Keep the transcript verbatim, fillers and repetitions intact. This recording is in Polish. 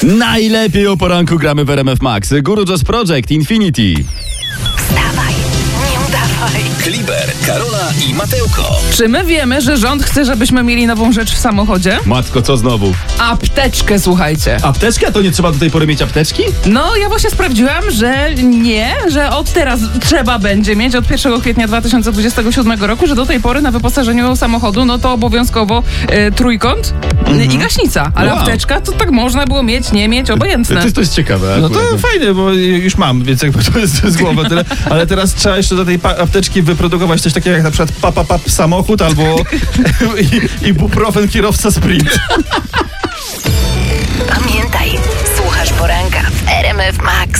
Najlepiej o poranku gramy w R M F Max. Guru Jazz Project Infinity. Wstawaj, nie udawaj. Kliber, Karola i Mateuko. Czy my wiemy, że rząd chce, żebyśmy mieli nową rzecz w samochodzie? Matko, co znowu? Apteczkę, słuchajcie. Apteczka? To nie trzeba do tej pory mieć apteczki? No, ja właśnie sprawdziłam, że nie, że od teraz trzeba będzie mieć, od pierwszego kwietnia dwa tysiące dwudziestego siódmego roku, że do tej pory na wyposażeniu samochodu, no to obowiązkowo e, trójkąt e, i gaśnica. Ale Wow. apteczka to tak można było mieć, nie mieć, obojętne. To, to jest ciekawe. No to fajne, bo już mam, więc jakby to jest z głowy tyle. Ale teraz trzeba jeszcze do tej pa- apteczki wyprodukować coś takiego jak na przykład pap, pap, pap samochód albo i, i buprofen kierowca sprint. Pamiętaj, słuchasz poranka w R M F Max.